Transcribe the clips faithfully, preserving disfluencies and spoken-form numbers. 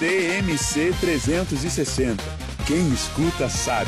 T M C trezentos e sessenta. Quem escuta sabe.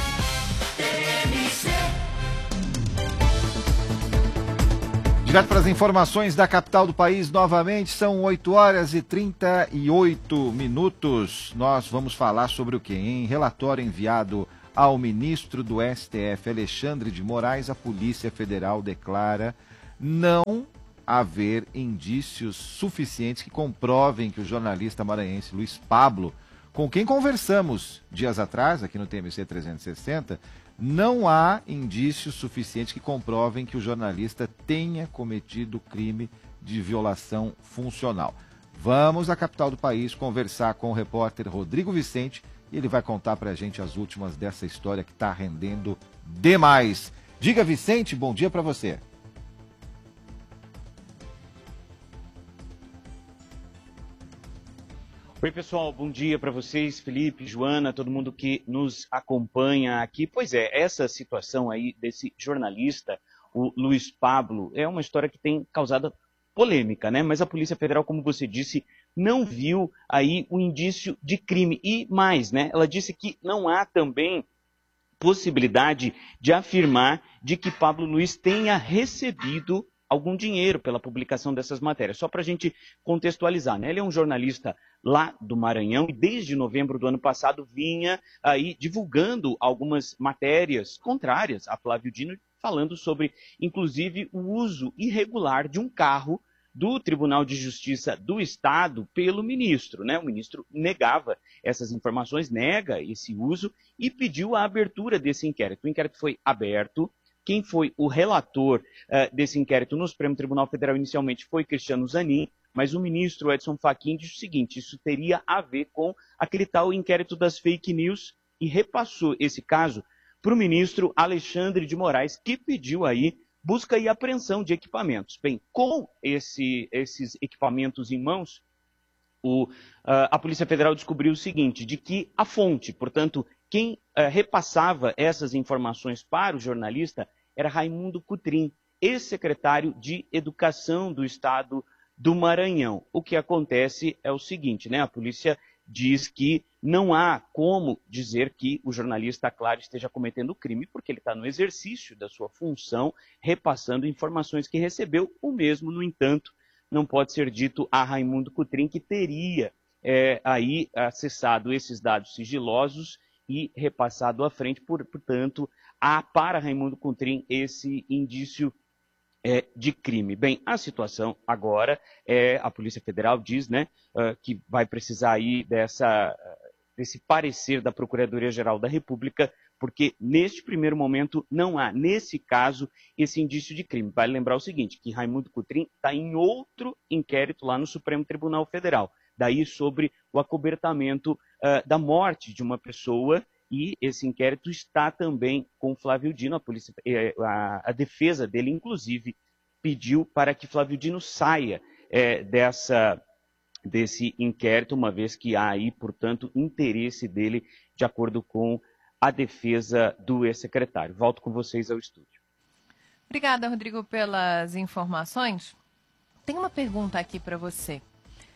Direto para as informações da capital do país, novamente, são oito horas e trinta e oito minutos. Nós vamos falar sobre o quê? Em relatório enviado ao ministro do S T F, Alexandre de Moraes, a Polícia Federal declara não haver indícios suficientes que comprovem que o jornalista maranhense Luiz Pablo, com quem conversamos dias atrás, aqui no T M C trezentos e sessenta, não há indícios suficientes que comprovem que o jornalista tenha cometido crime de violação funcional. Vamos à capital do país conversar com o repórter Rodrigo Vicente e ele vai contar para a gente as últimas dessa história que está rendendo demais. Diga, Vicente, bom dia para você. Oi, pessoal, bom dia para vocês, Felipe, Joana, todo mundo que nos acompanha aqui. Pois é, essa situação aí desse jornalista, o Luiz Pablo, é uma história que tem causado polêmica, né? Mas a Polícia Federal, como você disse, não viu aí o indício de crime. E mais, né? Ela disse que não há também possibilidade de afirmar de que Pablo Luiz tenha recebido algum dinheiro pela publicação dessas matérias. Só para a gente contextualizar, né? Ele é um jornalista lá do Maranhão e desde novembro do ano passado vinha aí divulgando algumas matérias contrárias a Flávio Dino, falando sobre, inclusive, o uso irregular de um carro do Tribunal de Justiça do Estado pelo ministro, né? O ministro negava essas informações, nega esse uso e pediu a abertura desse inquérito. O inquérito foi aberto. Quem foi o relator uh, desse inquérito no Supremo Tribunal Federal inicialmente foi Cristiano Zanin, mas o ministro Edson Fachin disse o seguinte: isso teria a ver com aquele tal inquérito das fake news e repassou esse caso para o ministro Alexandre de Moraes, que pediu aí busca e apreensão de equipamentos. Bem, com esse, esses equipamentos em mãos, o, uh, a Polícia Federal descobriu o seguinte, de que a fonte, portanto, quem uh, repassava essas informações para o jornalista era Raimundo Cotrim, ex-secretário de Educação do Estado do Maranhão. O que acontece é o seguinte, né? A polícia diz que não há como dizer que o jornalista, claro, esteja cometendo crime, porque ele está no exercício da sua função, repassando informações que recebeu. O mesmo, no entanto, não pode ser dito a Raimundo Cotrim, que teria é, aí acessado esses dados sigilosos e repassado à frente, por, portanto, há para Raimundo Cotrim esse indício é, de crime. Bem, a situação agora, é, a Polícia Federal diz, né, uh, que vai precisar aí dessa, desse parecer da Procuradoria-Geral da República, porque neste primeiro momento não há, nesse caso, esse indício de crime. Vale lembrar o seguinte, que Raimundo Cotrim está em outro inquérito lá no Supremo Tribunal Federal, daí sobre o acobertamento uh, da morte de uma pessoa, e esse inquérito está também com Flávio Dino. A, polícia, a, a defesa dele, inclusive, pediu para que Flávio Dino saia é, dessa, desse inquérito, uma vez que há aí, portanto, interesse dele, de acordo com a defesa do ex-secretário. Volto com vocês ao estúdio. Obrigada, Rodrigo, pelas informações. Tem uma pergunta aqui para você.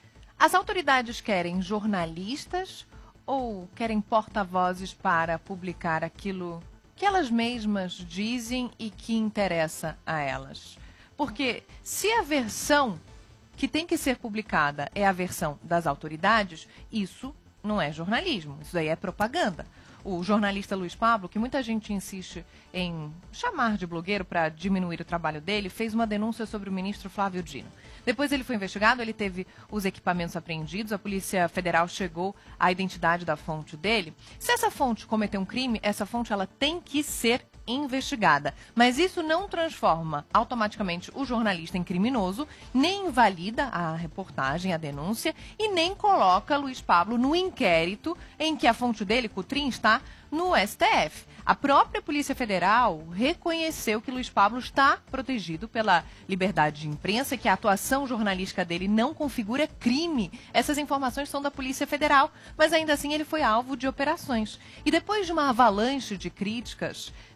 As autoridades querem jornalistas ou querem porta-vozes para publicar aquilo que elas mesmas dizem e que interessa a elas? Porque se a versão que tem que ser publicada é a versão das autoridades, isso não é jornalismo, isso daí é propaganda. O jornalista Luiz Pablo, que muita gente insiste em chamar de blogueiro para diminuir o trabalho dele, fez uma denúncia sobre o ministro Flávio Dino. Depois ele foi investigado, ele teve os equipamentos apreendidos, a Polícia Federal chegou à identidade da fonte dele. Se essa fonte cometeu um crime, essa fonte ela tem que ser investigada. Mas isso não transforma automaticamente o jornalista em criminoso, nem invalida a reportagem, a denúncia, e nem coloca Luiz Pablo no inquérito em que a fonte dele, Cotrim, está no S T F. A própria Polícia Federal reconheceu que Luiz Pablo está protegido pela liberdade de imprensa, que a atuação jornalística dele não configura crime. Essas informações são da Polícia Federal, mas ainda assim ele foi alvo de operações. E depois de uma avalanche de críticas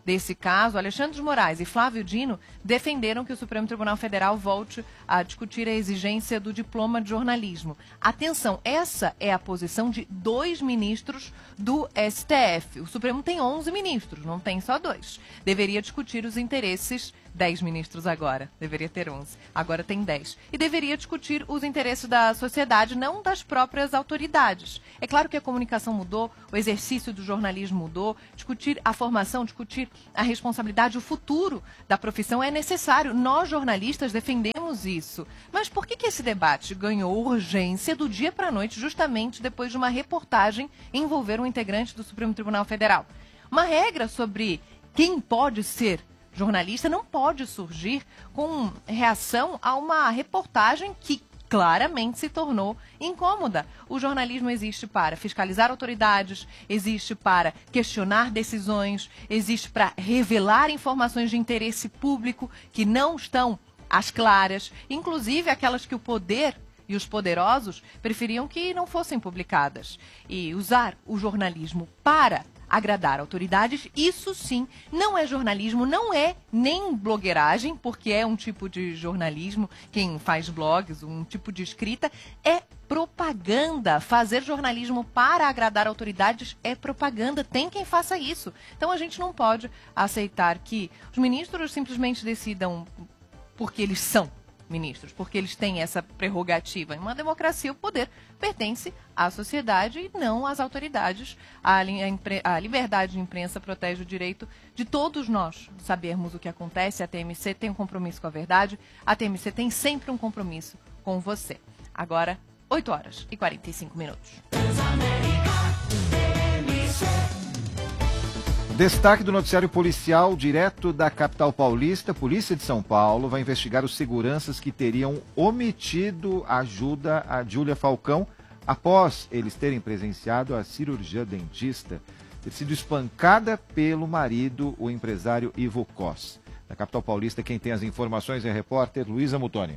desse caso, Alexandre de Moraes e Flávio Dino defenderam que o Supremo Tribunal Federal volte a discutir a exigência do diploma de jornalismo. Atenção, essa é a posição de dois ministros do S T F. O Supremo tem onze ministros, não tem só dois. Deveria discutir os interesses, dez ministros agora, deveria ter onze, agora tem dez. E deveria discutir os interesses da sociedade, não das próprias autoridades. É claro que a comunicação mudou, o exercício do jornalismo mudou, discutir a formação, discutir a responsabilidade, o futuro da profissão é necessário. Nós, jornalistas, defendemos isso. Mas por que que esse debate ganhou urgência do dia para a noite, justamente depois de uma reportagem envolver um integrante do Supremo Tribunal Federal? Uma regra sobre quem pode ser jornalista não pode surgir com reação a uma reportagem que claramente se tornou incômoda. O jornalismo existe para fiscalizar autoridades, existe para questionar decisões, existe para revelar informações de interesse público que não estão às claras, inclusive aquelas que o poder e os poderosos preferiam que não fossem publicadas. E usar o jornalismo para agradar autoridades, isso sim não é jornalismo, não é nem blogueiragem, porque é um tipo de jornalismo, quem faz blogs, um tipo de escrita, é propaganda. Fazer jornalismo para agradar autoridades é propaganda, tem quem faça isso. Então a gente não pode aceitar que os ministros simplesmente decidam porque eles são ministros, porque eles têm essa prerrogativa. Em uma democracia, o poder pertence à sociedade e não às autoridades. A, li a liberdade de imprensa protege o direito de todos nós sabermos o que acontece. A T M C tem um compromisso com a verdade, a T M C tem sempre um compromisso com você. Agora, oito horas e quarenta e cinco minutos. Destaque do noticiário policial direto da capital paulista. Polícia de São Paulo vai investigar os seguranças que teriam omitido ajuda a Júlia Falcão após eles terem presenciado a cirurgia dentista ter sido espancada pelo marido, o empresário Ivo Cos. Da capital paulista, quem tem as informações é a repórter Luísa Mutoni.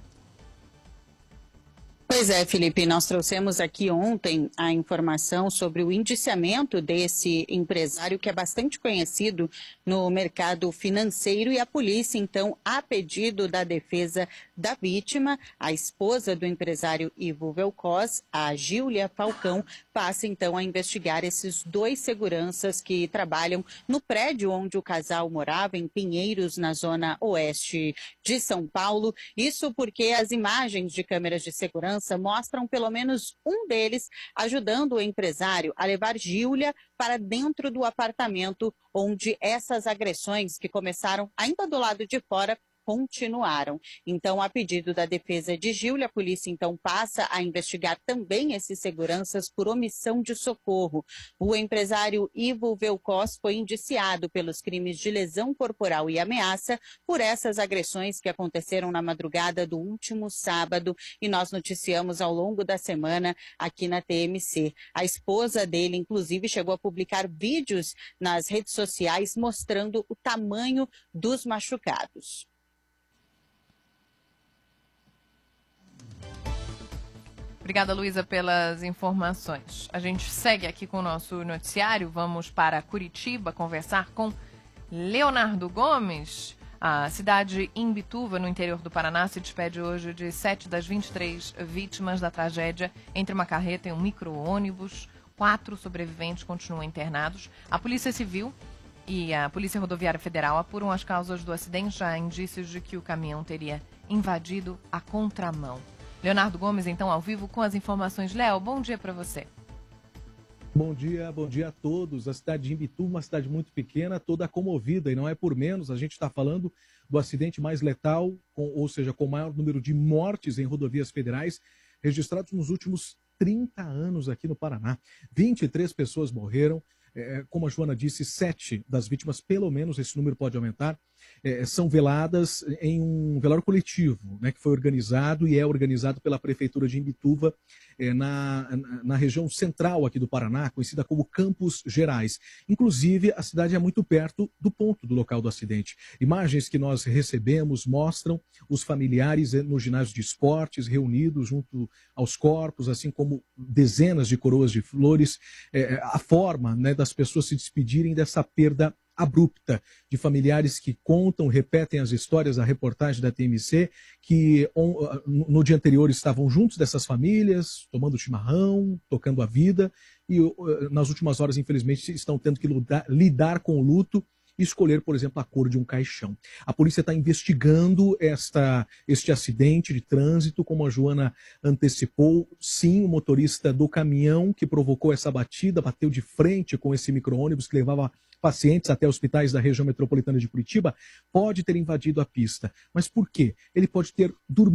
Pois é, Felipe, nós trouxemos aqui ontem a informação sobre o indiciamento desse empresário que é bastante conhecido no mercado financeiro e a polícia, então, a pedido da defesa da vítima, a esposa do empresário Ivo Velcos, a Júlia Falcão, passa então a investigar esses dois seguranças que trabalham no prédio onde o casal morava, em Pinheiros, na zona oeste de São Paulo. Isso porque as imagens de câmeras de segurança mostram pelo menos um deles ajudando o empresário a levar Júlia para dentro do apartamento onde essas agressões, que começaram ainda do lado de fora, continuaram. Então, a pedido da defesa de Júlia, a polícia então passa a investigar também esses seguranças por omissão de socorro. O empresário Ivo Velcos foi indiciado pelos crimes de lesão corporal e ameaça por essas agressões que aconteceram na madrugada do último sábado e nós noticiamos ao longo da semana aqui na T M C. A esposa dele, inclusive, chegou a publicar vídeos nas redes sociais mostrando o tamanho dos machucados. Obrigada, Luísa, pelas informações. A gente segue aqui com o nosso noticiário. Vamos para Curitiba conversar com Leonardo Gomes. A cidade Imbituva, no interior do Paraná, se despede hoje de sete das vinte e três vítimas da tragédia entre uma carreta e um micro-ônibus. Quatro sobreviventes continuam internados. A Polícia Civil e a Polícia Rodoviária Federal apuram as causas do acidente. Já há indícios de que o caminhão teria invadido a contramão. Leonardo Gomes, então, ao vivo com as informações. Léo, bom dia para você. Bom dia, bom dia a todos. A cidade de Imbituva, uma cidade muito pequena, toda comovida, e não é por menos. A gente está falando do acidente mais letal, com, ou seja, com o maior número de mortes em rodovias federais registrados nos últimos trinta anos aqui no Paraná. vinte e três pessoas morreram. É, como a Joana disse, sete das vítimas, pelo menos esse número pode aumentar, é, são veladas em um velório coletivo, né, que foi organizado e é organizado pela Prefeitura de Imbituva, é, na, na região central aqui do Paraná, conhecida como Campos Gerais. Inclusive, a cidade é muito perto do ponto do local do acidente. Imagens que nós recebemos mostram os familiares no ginásio de esportes reunidos junto aos corpos, assim como dezenas de coroas de flores, é, a forma, né, das pessoas se despedirem dessa perda abrupta, de familiares que contam, repetem as histórias da reportagem da T M C, que on, no dia anterior estavam juntos dessas famílias, tomando chimarrão, tocando a vida, e nas últimas horas, infelizmente, estão tendo que lidar, lidar com o luto e escolher, por exemplo, a cor de um caixão. A polícia está investigando esta, este acidente de trânsito, como a Joana antecipou. Sim, o motorista do caminhão que provocou essa batida bateu de frente com esse micro-ônibus que levava pacientes até hospitais da região metropolitana de Curitiba, pode ter invadido a pista. Mas por quê? Ele pode ter dormido